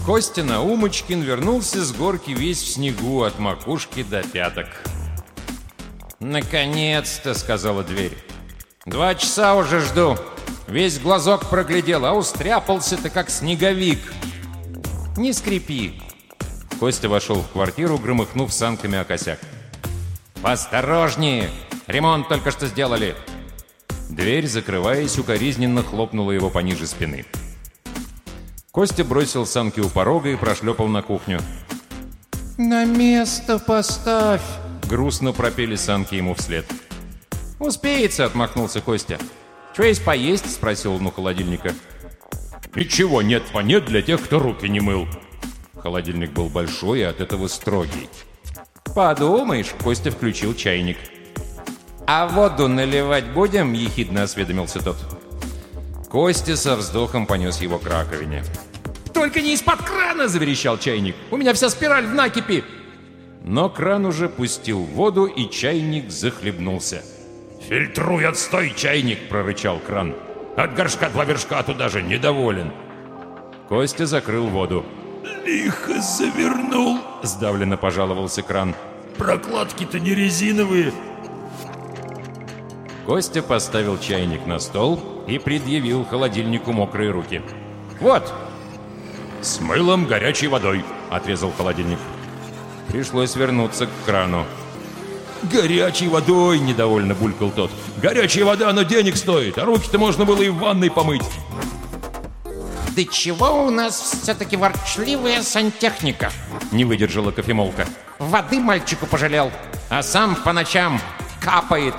Костя Наумочкин вернулся с горки весь в снегу от макушки до пяток. «Наконец-то!» — сказала дверь. 2 часа уже жду. Весь глазок проглядел, а устряпался-то как снеговик. Не скрипи. Костя вошел в квартиру, громыхнув санками о косяк. «Поосторожнее! Ремонт только что сделали!» Дверь, закрываясь, укоризненно хлопнула его пониже спины. Костя бросил санки у порога и прошлепал на кухню. «На место поставь!» — грустно пропели санки ему вслед. «Успеется!» — отмахнулся Костя. «Что есть поесть?» — спросил он у холодильника. «Ничего нет для тех, кто руки не мыл». Холодильник был большой и от этого строгий. «Подумаешь!» — Костя включил чайник. «А воду наливать будем?» — ехидно осведомился тот. Костя со вздохом понес его к раковине. «Только не из-под крана!» — заверещал чайник. «У меня вся спираль в накипи!» Но кран уже пустил воду, и чайник захлебнулся. «Фильтруй отстой, чайник!» — прорычал кран. «От горшка 2 вершка туда же недоволен!» Костя закрыл воду. «Лихо завернул!» — сдавленно пожаловался кран. «Прокладки-то не резиновые!» Костя поставил чайник на стол и предъявил холодильнику мокрые руки. «Вот!» «С мылом, горячей водой!» — отрезал холодильник. Пришлось вернуться к крану. «Горячей водой!» — недовольно булькал тот. «Горячая вода, она денег стоит, а руки-то можно было и в ванной помыть!» «Да чего у нас все-таки ворчливая сантехника?» — не выдержала кофемолка. «Воды мальчику пожалел, а сам по ночам капает».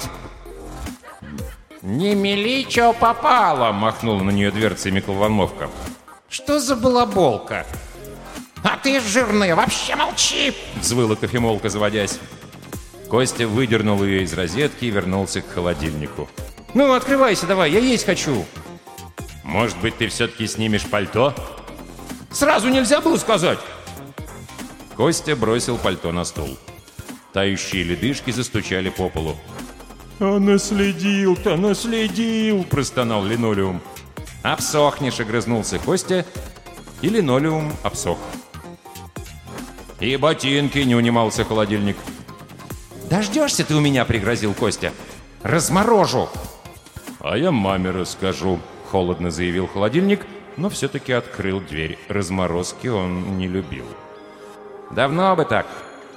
«Не мели, чё попало!» — махнула на нее дверцей микроволновка. «Что за балаболка?» «А ты, жирная, вообще молчи!» — взвыла кофемолка, заводясь. Костя выдернул ее из розетки и вернулся к холодильнику. «Ну, открывайся давай, я есть хочу!» «Может быть, ты все-таки снимешь пальто?» «Сразу нельзя было сказать!» Костя бросил пальто на стол. Тающие ледышки застучали по полу. «А наследил-то, наследил!» — простонал линолеум. «Обсохнешь!» — огрызнулся Костя, и линолеум обсох. «И ботинки!» — не унимался холодильник. «Дождешься ты у меня!» — пригрозил Костя. «Разморожу!» «А я маме расскажу!» — холодно заявил холодильник, но все-таки открыл дверь. Разморозки он не любил. «Давно бы так!»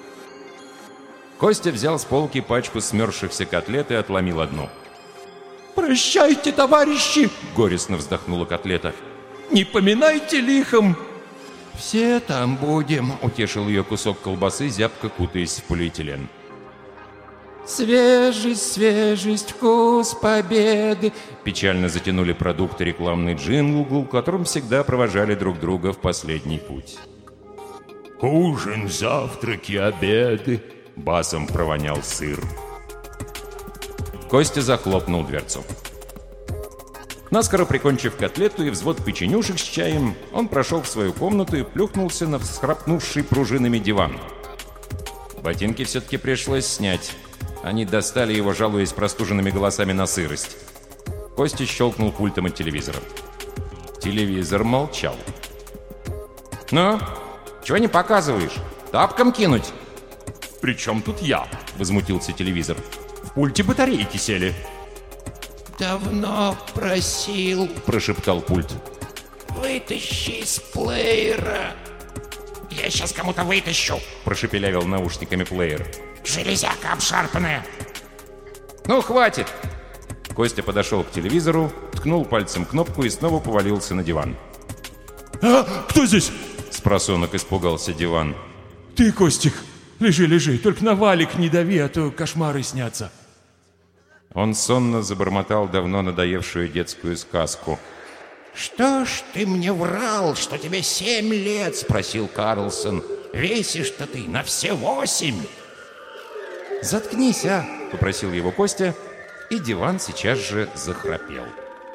Костя взял с полки пачку смерзшихся котлет и отломил одну. «Прощайте, товарищи!» — горестно вздохнула котлета. «Не поминайте лихом!» «Все там будем!» — утешил ее кусок колбасы, зябко кутаясь в полиэтилен. «Свежесть, свежесть, вкус победы!» Печально затянули продукты рекламный джингл, которым всегда провожали друг друга в последний путь. «Ужин, завтраки, обеды!» — басом провонял сыр. Костя захлопнул дверцу. Наскоро прикончив котлету и взвод печенюшек с чаем, он прошел в свою комнату и плюхнулся на всхрапнувший пружинами диван. Ботинки все-таки пришлось снять. Они достали его, жалуясь простуженными голосами на сырость. Костя щелкнул пультом от телевизора. Телевизор молчал. «Ну, чего не показываешь? Тапком кинуть?» «При чем тут я?» — возмутился телевизор. «В пульте батарейки сели». «Давно просил», — прошептал пульт. «вытащи из плеера». «Я сейчас кому-то вытащу», — прошепелявил наушниками плеер. «Железяка обшарпанная». «Ну, хватит!» Костя подошел к телевизору, ткнул пальцем кнопку и снова повалился на диван. «А, кто здесь?» — спросонок испугался диван. «Ты, Костик, лежи, только на валик не дави, а то кошмары снятся». Он сонно забормотал давно надоевшую детскую сказку. «Что ж ты мне врал, что тебе 7 лет?» — спросил Карлсон. «Весишь-то ты на все 8». «Заткнись, а!» — попросил его Костя, и диван сейчас же захрапел.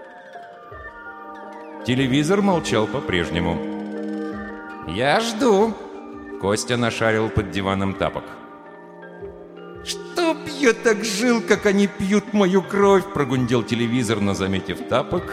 Телевизор молчал по-прежнему. «Я жду!» — Костя нашарил под диваном тапок. «Чтоб я так жил, как они пьют мою кровь!» — прогундел телевизор, но, заметив тапок,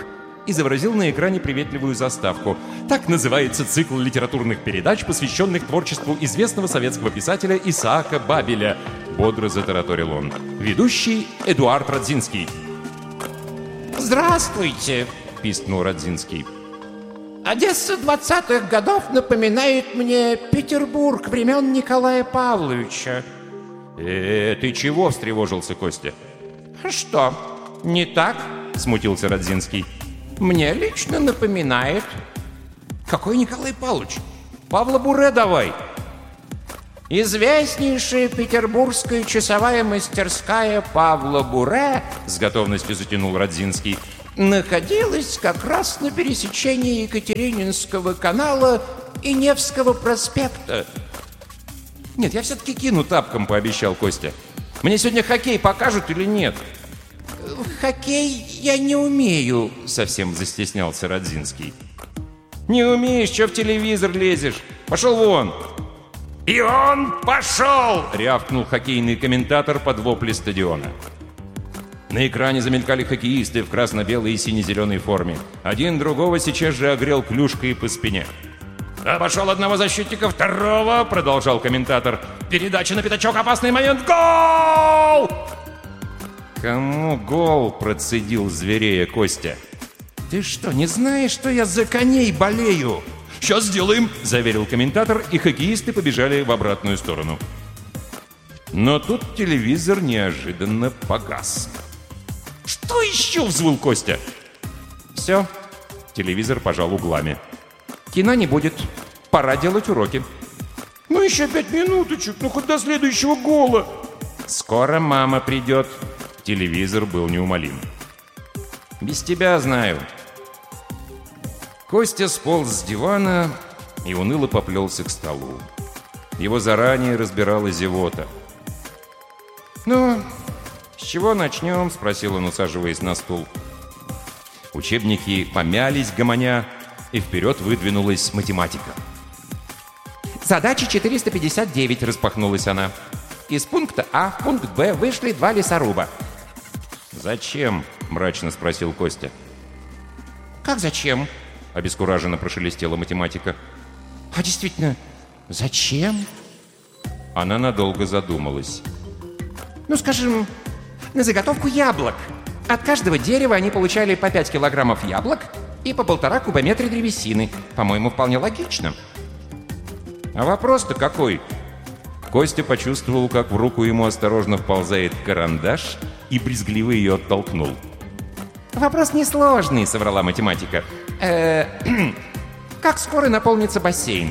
изобразил на экране приветливую заставку. Так называется цикл литературных передач, посвященных творчеству известного советского писателя Исаака Бабеля. Бодро затараторил он. Ведущий Эдуард Радзинский. «Здравствуйте!» — пискнул Радзинский. Одесса 20-х годов напоминает мне Петербург времен Николая Павловича. Ты чего?» — встревожился Костя. Что, не так? — смутился Радзинский. Мне лично напоминает. Какой Николай Павлович? Павла Буре давай. Известнейшая петербургская часовая мастерская Павла Буре, с готовностью затянул Радзинский, находилась как раз на пересечении Екатерининского канала и Невского проспекта. Нет, я все-таки кину тапком, пообещал Костя. Мне сегодня хоккей покажут или нет? В хоккей я не умею, совсем застеснялся Радзинский. Не умеешь, что в телевизор лезешь? Пошел вон! И он пошел! Рявкнул хоккейный комментатор под вопли стадиона. На экране замелькали хоккеисты в красно-белой и сине-зеленой форме. Один другого сейчас же огрел клюшкой по спине. «Обошел одного защитника, второго!» — продолжал комментатор. «Передача на пятачок, опасный момент! Гол!» «Кому гол?» — процедил зверея Костя. «Ты что, не знаешь, что я за коней болею?» «Сейчас сделаем!» — заверил комментатор, и хоккеисты побежали в обратную сторону. Но тут телевизор неожиданно погас. «Что еще?» — взвыл Костя. «Все». Телевизор пожал углами. «Кино не будет. Пора делать уроки». «Ну еще 5 минуточек, ну хоть до следующего гола». «Скоро мама придет». Телевизор был неумолим. «Без тебя знаю». Костя сполз с дивана и уныло поплелся к столу. Его заранее разбирала зевота. «Ну, с чего начнем?» — спросил он, усаживаясь на стул. Учебники помялись, гомоня, и вперед выдвинулась математика. «Задача 459», — распахнулась она. «Из пункта А в пункт Б вышли 2 лесоруба». «Зачем?» — мрачно спросил Костя. «Как зачем?» — обескураженно прошелестела математика. «А действительно, зачем?» Она надолго задумалась. «Ну, скажем, на заготовку яблок. От каждого дерева они получали по 5 килограммов яблок и по 1,5 кубометра древесины. По-моему, вполне логично». «А вопрос-то какой?» Костя почувствовал, как в руку ему осторожно вползает карандаш, и брезгливо ее оттолкнул. «Вопрос несложный», — соврала математика. Как скоро наполнится бассейн?»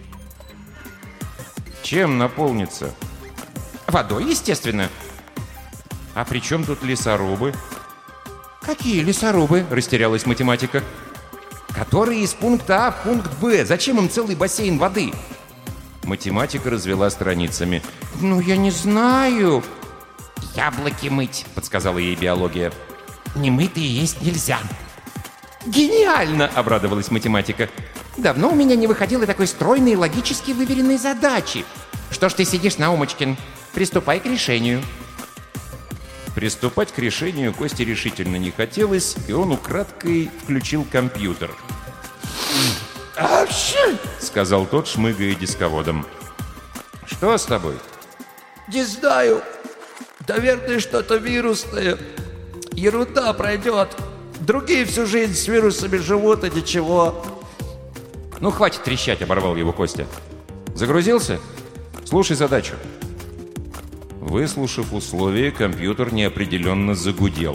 «Чем наполнится?» «Водой, естественно». «А при чем тут лесорубы?» «Какие лесорубы?» — растерялась математика. «Которые из пункта А в пункт Б. Зачем им целый бассейн воды?» Математика развела страницами. «Ну, я не знаю». «Яблоки мыть», — подсказала ей биология. «Немытые есть нельзя». «Гениально!» — обрадовалась математика. «Давно у меня не выходило такой стройной, логически выверенной задачи. Что ж ты сидишь, Наумочкин? Приступай к решению». Приступать к решению Косте решительно не хотелось, и он украдкой включил компьютер. «Вообще!» — сказал тот, шмыгая дисководом. «Что с тобой?» «Не знаю. Наверное, что-то вирусное. Ерунда пройдет. Другие всю жизнь с вирусами живут, и ничего». «Ну, хватит трещать», — оборвал его Костя. «Загрузился? Слушай задачу». Выслушав условия, компьютер неопределенно загудел.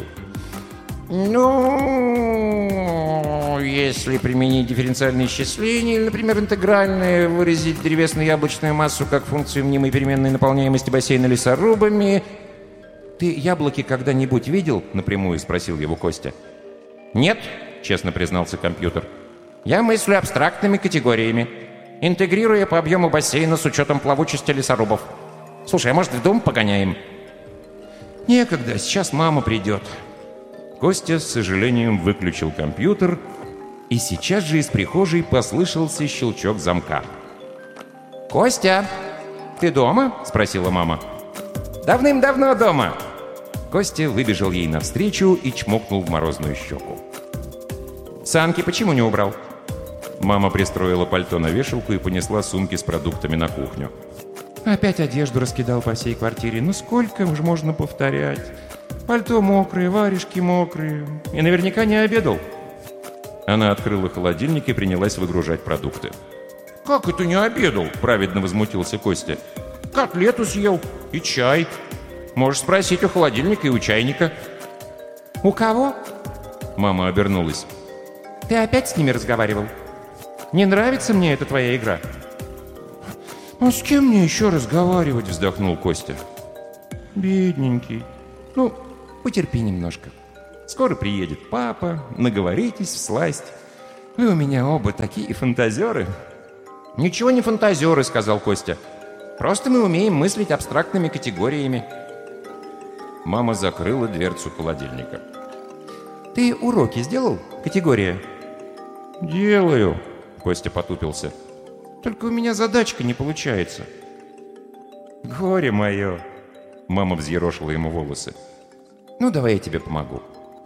«Ну, если применить дифференциальное исчисление, или, например, интегральное, выразить древесно-яблочную массу как функцию мнимой переменной наполняемости бассейна лесорубами...» «Ты яблоки когда-нибудь видел?» — напрямую спросил его Костя. «Нет», — честно признался компьютер. «Я мыслю абстрактными категориями, интегрируя по объему бассейна с учетом плавучести лесорубов. Слушай, а может, в дом погоняем?» «Некогда, сейчас мама придет». Костя с сожалением выключил компьютер, и сейчас же из прихожей послышался щелчок замка. «Костя, ты дома?» — спросила мама. «Давным-давно дома». Костя выбежал ей навстречу и чмокнул в морозную щеку. Санки почему не убрал? Мама пристроила пальто на вешалку и понесла сумки с продуктами на кухню. Опять одежду раскидал по всей квартире. Ну сколько же можно повторять? Пальто мокрое, варежки мокрые. И наверняка не обедал. Она открыла холодильник и принялась выгружать продукты. «Как это не обедал?» – праведно возмутился Костя. «Котлету съел и чай. Можешь спросить у холодильника и у чайника». «У кого?» Мама обернулась. «Ты опять с ними разговаривал? Не нравится мне эта твоя игра?» «А с кем мне еще разговаривать?» — вздохнул Костя. «Бедненький. Ну, потерпи немножко. Скоро приедет папа, наговоритесь всласть. Вы у меня оба такие фантазеры». «Ничего не фантазеры», — сказал Костя. «Просто мы умеем мыслить абстрактными категориями». Мама закрыла дверцу холодильника. «Ты уроки сделал? Категория?» «Делаю», — Костя потупился. «Только у меня задачка не получается». «Горе мое!» — мама взъерошила ему волосы. «Ну, давай я тебе помогу».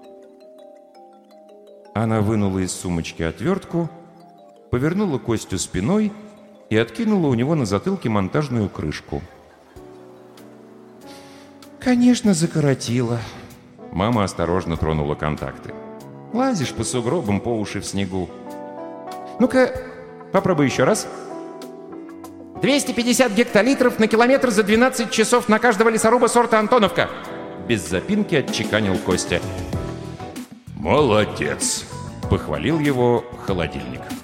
Она вынула из сумочки отвертку, повернула Костю спиной и откинула у него на затылке монтажную крышку. «Конечно, закоротила». Мама осторожно тронула контакты. «Лазишь по сугробам, по уши в снегу. Ну-ка, попробуй еще раз». 250 гектолитров на километр за 12 часов на каждого лесоруба сорта «Антоновка». Без запинки отчеканил Костя. «Молодец!» Похвалил его холодильник.